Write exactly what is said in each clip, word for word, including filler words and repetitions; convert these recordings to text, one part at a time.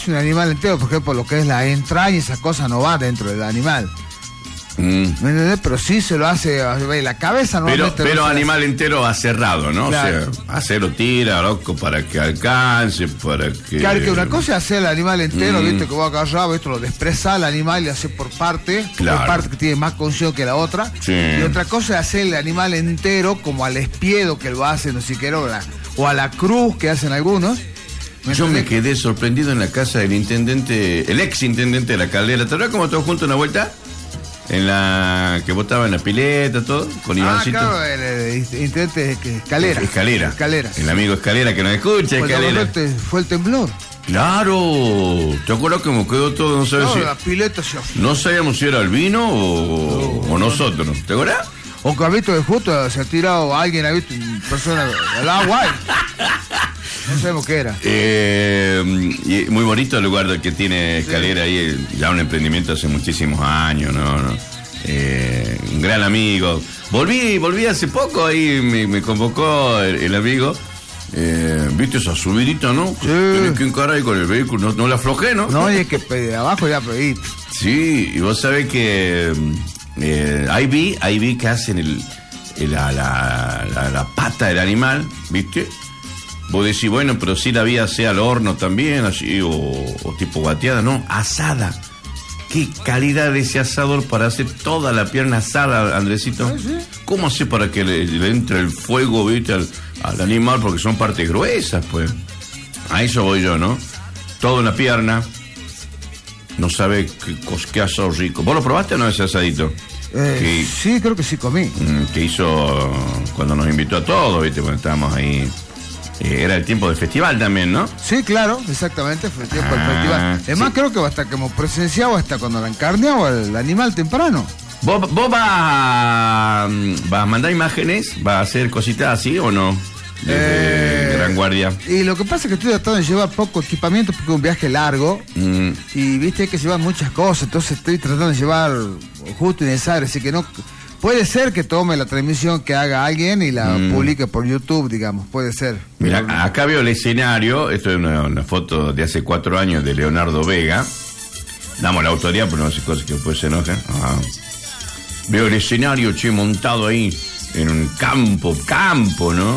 un animal entero, por ejemplo, lo que es la entraña, esa cosa no va dentro del animal. Mm. ¿Me entendés? Pero sí se lo hace, la cabeza no. Pero, pero animal hace... entero va cerrado, ¿no? Claro. O sea, hacerlo tira, loco, para que alcance, para que... Claro, que una cosa es hacer el animal entero, mm. viste, que vos agarrás, esto lo desprezás al animal y hace por parte, claro. Por parte que tiene más conciencia que la otra. Sí. Y otra cosa es hacer el animal entero, como al espiedo que lo hacen, no siquiera, o, la, o a la cruz que hacen algunos. ¿Me Yo me quedé sorprendido en la casa del intendente, el ex intendente de La Caldera. ¿Te acuerdas cómo todos juntos una vuelta? En la que vos estabas en la pileta, todo, con Ivancito. Ah, claro, el, el intendente Escalera. Escalera. Escalera. El amigo Escalera que nos escucha, fue Escalera. El, fue el temblor. Claro. ¿Te acuerdas que me quedó todo? No sabes no, si... la pileta se afló. No sabíamos si era el vino o, no, o nosotros. No. ¿Te acuerdas? O que ha visto de justo se ha tirado alguien, ha visto persona al agua. No sabemos qué era. Eh, y muy bonito el lugar que tiene Escalera, sí. Ahí, ya un emprendimiento hace muchísimos años, ¿no? ¿no? Eh, un gran amigo. Volví, volví hace poco, ahí me, me convocó el, el amigo. Eh, ¿Viste esa subidita, no? Sí. Tenés que encarar ahí con el vehículo, no, no la aflojé, ¿no? No, y es que de abajo ya pedí. Sí, y vos sabés que eh, ahí vi, ahí vi que hacen el, el la, la, la, la pata del animal, ¿viste? Vos decís, bueno, pero si la vía sea al horno también, así, o, o tipo guateada, no, asada. Qué calidad de ese asador para hacer toda la pierna asada, Andresito. ¿Ah, sí? ¿Cómo hace para que le, le entre el fuego, viste, al, al animal? Porque son partes gruesas, pues. A eso voy yo, ¿no? Toda una pierna. No sabe qué, qué asado rico. ¿Vos lo probaste o no ese asadito? Eh, que, sí, creo que sí comí. Que hizo cuando nos invitó a todos, viste, cuando estábamos ahí. Era el tiempo del festival también, ¿no? Sí, claro, exactamente, fue el tiempo ah, del festival. Es más, sí. Creo que va a estar como presenciado hasta cuando la encarneaba el animal temprano. ¿Vos, vos vas a, vas a mandar imágenes? ¿Vas a hacer cositas así o no? Desde eh, Gran Guardia. Y lo que pasa es que estoy tratando de llevar poco equipamiento porque es un viaje largo. Mm. Y viste, hay que llevar muchas cosas, entonces estoy tratando de llevar justo y necesario, así que no... Puede ser que tome la transmisión que haga alguien y la mm. publique por YouTube, digamos, puede ser. Mira, pero... acá veo el escenario, esto es una, una foto de hace cuatro años de Leonardo Vega. Damos la autoría, pero no sé cosas que después se enojan. Ajá. Veo el escenario, che, montado ahí en un campo, campo, ¿no?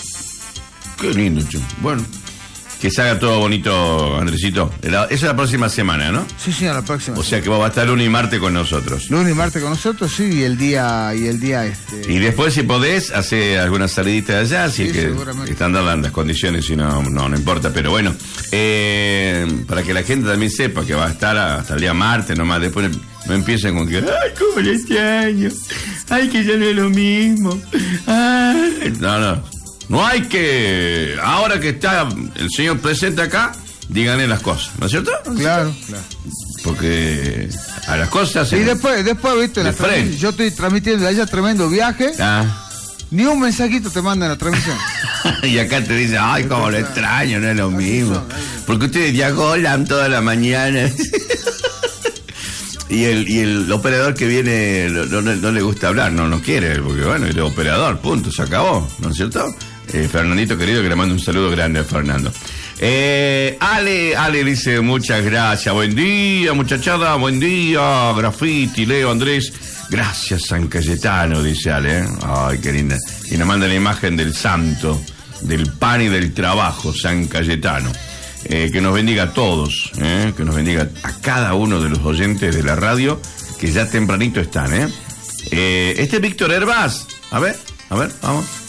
Qué lindo, che. Bueno, que se haga todo bonito, Andresito. Esa es la próxima semana, ¿no? Sí, sí, a la próxima. O sea que vos vas a estar lunes y martes con nosotros. Lunes y martes con nosotros, sí, y el día, y el día este. Y después, si podés, hacer alguna salidita de allá, así sí, que están dadas las condiciones, si no, no, no importa. Pero bueno, eh, para que la gente también sepa que va a estar hasta el día martes nomás, después no empiecen con que, ay, cómo le extraño, ay, que ya no es lo mismo, ay. No, no. No hay que, ahora que está el señor presente acá, díganle las cosas, ¿no es cierto? Claro, claro. Porque a las cosas... Y después, después, viste, la yo estoy transmitiendo allá tremendo viaje, ah. Ni un mensajito te mandan la transmisión. Y acá te dicen, ay, cómo lo extraño, no es lo mismo. Porque ustedes diagolan toda la mañana. Y el, y el operador que viene no, no, no le gusta hablar, no, no quiere, porque bueno, el operador, punto, se acabó, ¿no es cierto? Eh, Fernandito querido, que le mando un saludo grande a Fernando. Eh, Ale, Ale dice, muchas gracias, buen día, muchachada, buen día, Graffiti, Leo, Andrés, gracias, San Cayetano, dice Ale, ¿eh? Ay, qué linda. Y nos manda la imagen del santo, del pan y del trabajo, San Cayetano. Eh, que nos bendiga a todos, eh, que nos bendiga a cada uno de los oyentes de la radio, que ya tempranito están, ¿eh? eh este es Víctor Herbaz, a ver, a ver, vamos.